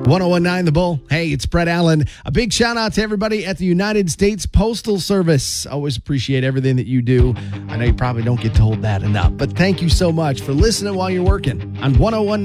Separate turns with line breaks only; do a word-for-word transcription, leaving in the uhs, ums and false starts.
ten nineteen The Bull. Hey, it's Brett Allen. A big shout out to everybody at the United States Postal Service. Always appreciate everything that you do. I know you probably don't get told that enough, but thank you so much for listening while you're working on ten nineteen